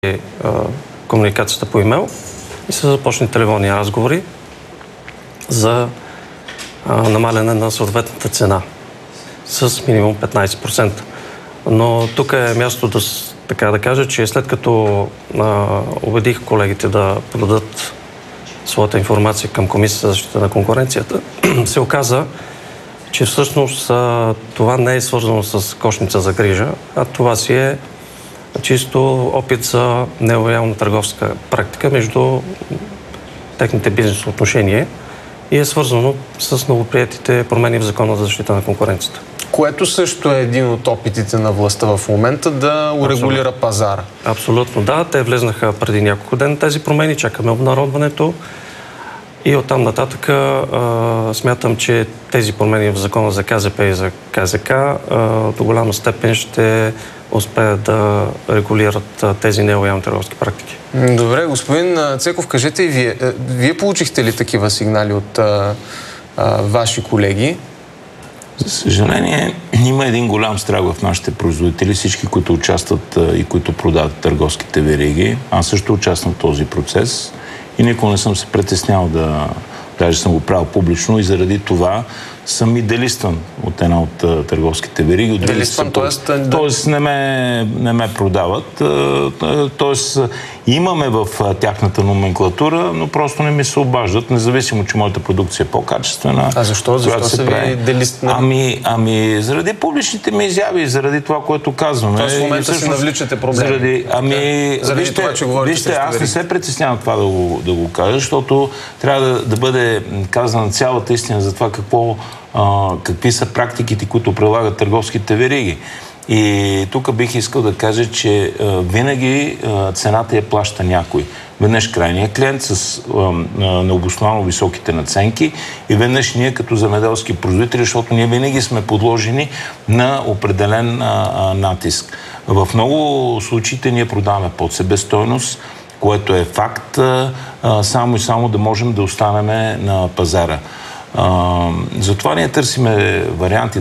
комуникацията по имейл и са започнали телефонни разговори за намаляне на съответната цена с минимум 15%. Но тук е място да кажа, че след като убедих колегите да подадат своята информация към Комисията за защита на конкуренцията, се оказа, че всъщност това не е свързано с кошница за грижа, а това си е чисто опит за нелоялна търговска практика между техните бизнес отношения и е свързано с новоприетите промени в Закона за защита на конкуренцията. Което също е един от опитите на властта в момента да урегулира пазара. Абсолютно, да. Те влезнаха преди няколко дена тези промени, чакаме обнародването и оттам нататък смятам, че тези промени в Закона за КЗП и за КЗК до голяма степен ще успеят да регулират тези нелоялни търговски практики. Добре, господин Цеков, кажете и вие получихте ли такива сигнали от ваши колеги? За съжаление, има един голям страх в нашите производители, всички, които участват и които продават търговските вериги. Аз също участвам в този процес и никога не съм се притеснял даже съм го правил публично и заради това съм и делистван от една от търговските вериги. Делистван, т.е. не ме продават. Т.е. имаме в тяхната номенклатура, но просто не ми се обаждат, независимо, че моята продукция е по-качествена. А защо? Защо са ви делиствани? Ами, заради публичните ми изяви, заради това, което казваме. Тоест в момента си навличате проблеми. Заради това, че говорите вижте, аз не се притеснявам това да го кажа, защото трябва да бъде казана цялата истина за това какви са практиките, които прилагат търговските вериги. И тук бих искал да кажа, че винаги цената я плаща някой. Веднъж крайният клиент с необосновано високите надценки и веднъж ние като земеделски производители, защото ние винаги сме подложени на определен натиск. В много случаите ние продаваме под себестойност, което е факт, само и само да можем да останем на пазара. Затова ние търсиме варианти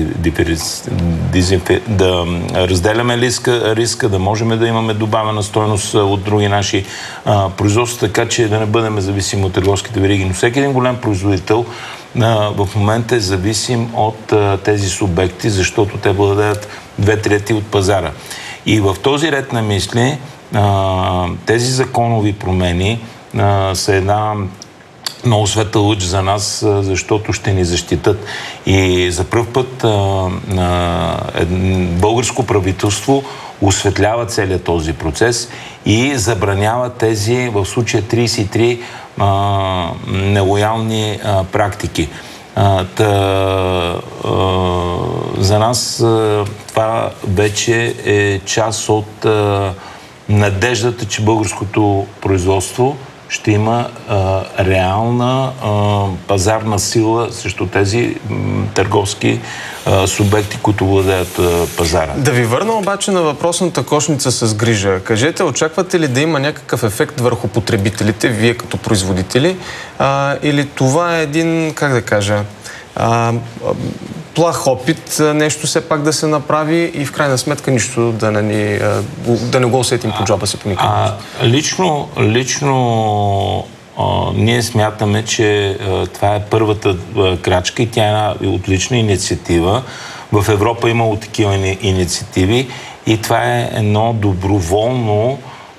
да разделяме риска, да можем да имаме добавена стойност от други наши производства, така че да не бъдем зависими от търговските вериги. Но всеки един голям производител в момента е зависим от тези субекти, защото те владеят 2/3 от пазара. И в този ред на мисли тези законови промени са една много светъл лъч за нас, защото ще ни защитат. И за пръв път българско правителство осветлява целият този процес и забранява тези, в случая 33 нелоялни практики. За нас това вече е част от надеждата, че българското производство ще има реална пазарна сила срещу тези търговски субекти, които владеят пазара. Да ви върна обаче на въпросната кошница с грижа. Кажете, очаквате ли да има някакъв ефект върху потребителите, вие като производители, или това е един, как да кажа, плах опит, нещо все пак да се направи и в крайна сметка нищо да не го усетим по джоба си по никакъв начин? Лично ние смятаме, че това е първата крачка и тя е една отлична инициатива. В Европа имало такива инициативи и това е едно доброволно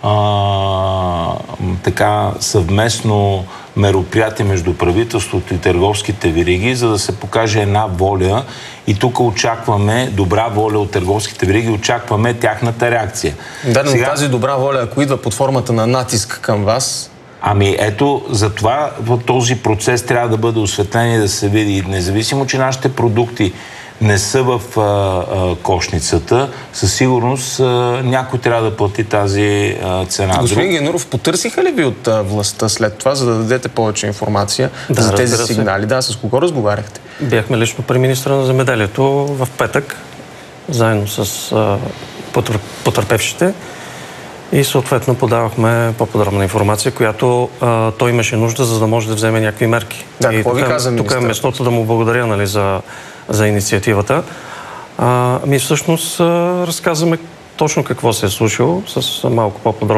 съвместно мероприятие между правителството и търговските вериги, за да се покаже една воля. И тук очакваме добра воля от търговските вериги, очакваме тяхната реакция. Да, но тази добра воля, ако идва под формата на натиск към вас... Ами ето, затова този процес трябва да бъде осветлен и да се види. Независимо, че нашите продукти не са в кошницата, със сигурност някой трябва да плати тази цена. Господин Генуров, потърсиха ли ви от властта след това, за да дадете повече информация за тези сигнали? Да, с кого разговаряхте? Бяхме лично при министра на земеделието в петък, заедно с потърпевшите и съответно подавахме по-подробна информация, която той имаше нужда, за да може да вземе някакви мерки. Да, какво ви каза министър? Тук е местото да му благодаря, за инициативата. Всъщност разказваме точно какво се е случило с малко по-подробно